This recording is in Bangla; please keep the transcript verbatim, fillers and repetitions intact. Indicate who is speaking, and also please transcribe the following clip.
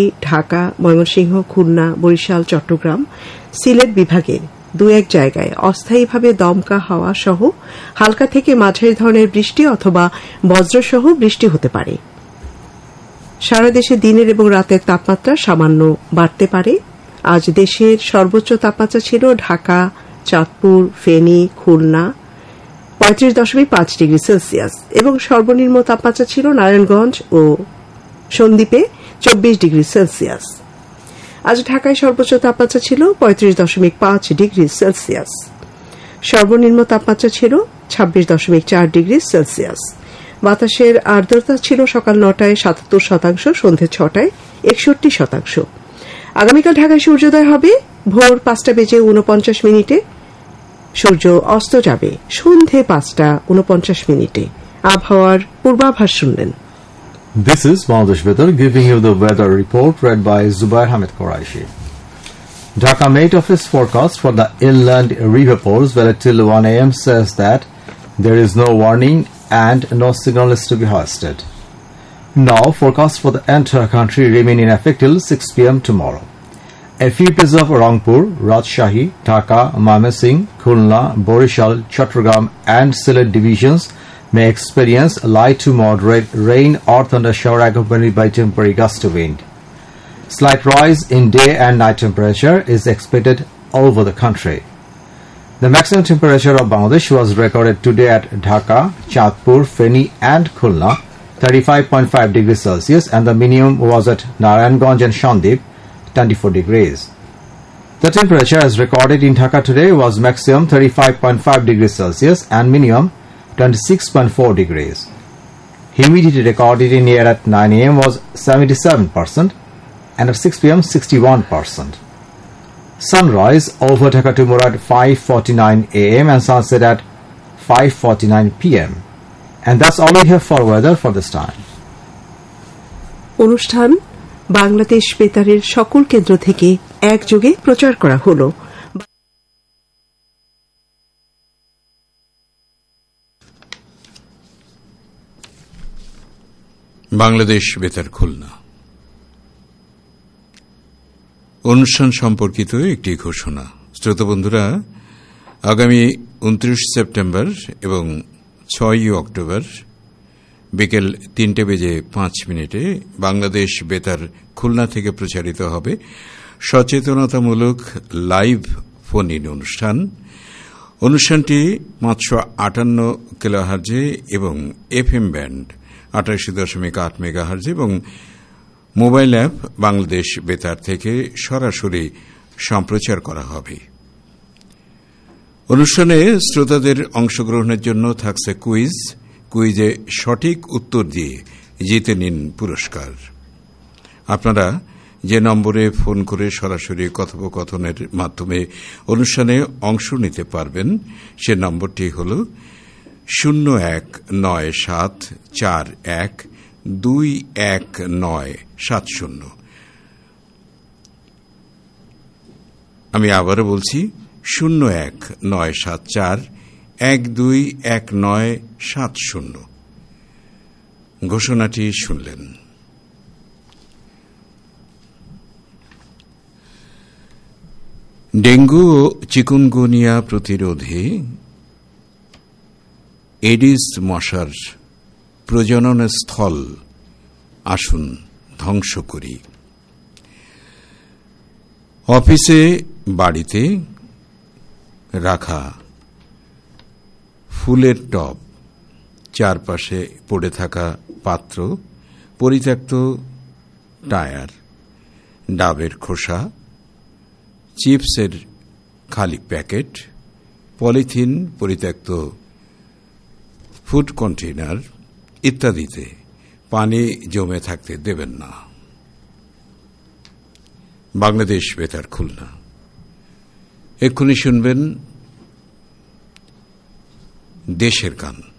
Speaker 1: ঢাকা, ময়মনসিংহ, খুলনা, বরিশাল, চট্টগ্রাম, সিলেট বিভাগের দু এক জায়গায় অস্থায়ীভাবে দমকা হাওয়া সহ হালকা থেকে মাঝারি ধরনের বৃষ্টি অথবা বজ্রসহ বৃষ্টি হতে পারে। সারা দেশে দিনের এবং রাতের তাপমাত্রা সামান্য বাড়তে পারে। আজ দেশের সর্বোচ্চ তাপমাত্রা ছিল ঢাকা, চাঁদপুর, ফেনী, খুলনা পঁয়ত্রিশ দশমিক পাঁচ ডিগ্রি সেলসিয়াস এবং সর্বনিম্ন তাপমাত্রা ছিল নারায়ণগঞ্জ ও সন্দ্বীপে চব্বিশ ডিগ্রি সেলসিয়াস। আজ ঢাকায় সর্বোচ্চ তাপমাত্রা ছিল পঁয়ত্রিশ দশমিক পাঁচ ডিগ্রি সেলসিয়াস, সর্বনিম্ন তাপমাত্রা ছিল ছাব্বিশ দশমিক চার ডিগ্রি সেলসিয়াস। বাতাসের আর্দ্রতা ছিল সকাল নটায় সাতাত্তর শতাংশ, সন্ধে ছটায় একষট্টি শতাংশ। আগামীকাল ঢাকায় সূর্যোদয় হবে ভোর পাঁচটা বেজে ঊনপঞ্চাশ মিনিটে, সূর্য অস্ত যাবে সন্ধে পাঁচটা ঊনপঞ্চাশ মিনিটে। আবহাওয়ার পূর্বাভাস শুনলেন।
Speaker 2: This is Bangladesh Weather giving you the weather report read by Zubair Hamid Quraishi. Dhaka Met Office forecast for the inland river pores valid till one a m says that there is no warning and no signal is to be hoisted. Now, forecast for the entire country remain in effect till six p m tomorrow. A few places of Rangpur, Rajshahi, Dhaka, Mymensingh, Khulna, Borishal, Chattogram and Sylhet divisions may experience light to moderate rain or thunder shower accompanied by temporary gust of wind. Slight rise in day and night temperature is expected over the country. The maximum temperature of Bangladesh was recorded today at Dhaka, Chandpur, Feni and Khulna, thirty-five point five degrees Celsius, and the minimum was at Narayanganj and Shandip, twenty-four degrees. The temperature as recorded in Dhaka today was maximum thirty-five point five degrees Celsius and minimum twenty-six point four degrees. Humidity recorded in air at nine a m was seventy-seven percent and at six p m sixty-one percent. Sunrise over Dhaka tomorrow at five forty-nine a m and sunset at five forty-nine p m. And that's all we have for weather for this time.
Speaker 1: অনুষ্ঠান বাংলাদেশ বেতারের সকল কেন্দ্র থেকে একযোগে প্রচার করা হলো।
Speaker 3: বাংলাদেশ বেতার খুলনা অনুষ্ঠান সম্পর্কিত একটি ঘোষণা। শ্রোতা বন্ধুরা, আগামী উনত্রিশ সেপ্টেম্বর এবং ছয়ই অক্টোবর বিকেল তিনটে বেজে পাঁচ মিনিটে বাংলাদেশ বেতার খুলনা থেকে প্রচারিত হবে সচেতনতামূলক লাইভ ফোন ইন অনুষ্ঠান। অনুষ্ঠানটি পাঁচশো আটান্ন কিলোহার্জে এবং এফ এম ব্যান্ড আটাশি দশমিক আট মেগাহার্জ এবং মোবাইল অ্যাপ বাংলাদেশ বেতার থেকে সরাসরি সম্প্রচার করা হবে। অনুষ্ঠানে শ্রোতাদের অংশগ্রহণের জন্য থাকছে কুইজ। কুইজে সঠিক উত্তর দিয়ে জিতে নিন পুরস্কার। আপনারা যে নম্বরে ফোন করে সরাসরি কথোপকথনের মাধ্যমে অনুষ্ঠানে অংশ নিতে পারবেন সে নম্বরটি হল শূন্য এক নয় সাত চার এক দুই এক নয় সাত শূন্য। আমি আবারও বলছি শূন্য এক নয় সাত চার এক দুই এক নয় সাত শূন্য। ঘোষণাটি শুনলেন। ডেঙ্গু ও চিকুনগুনিয়া প্রতিরোধে এডিস মশার প্রজনন স্থল আসুন ধ্বংস করি। অফিসে বাড়িতে রাখা ফুলের টব, চারপাশে পড়ে থাকা পাত্র, পরিত্যক্ত টায়ার, ডাবের খোসা, চিপসের খালি প্যাকেট, পলিথিন, পরিত্যক্ত ফুড কন্টেইনার ইত্যাদিতে পানি জমে থাকতে দেবেন না। বাংলাদেশ বেতার খুলনা। এক্ষুনি শুনবেন দেশের গান।